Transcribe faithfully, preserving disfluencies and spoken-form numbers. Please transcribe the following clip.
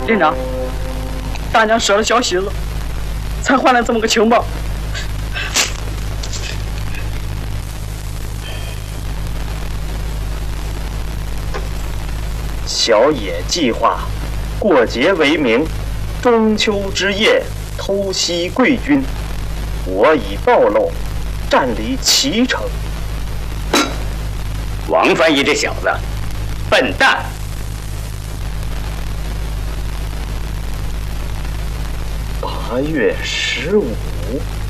连长，大娘舍了小喜子，才换来这么个情报。 小野计划过节为名，中秋之夜偷袭贵军，我已暴露，占领齐城。 王翻译这小子，笨蛋！ 八月十五。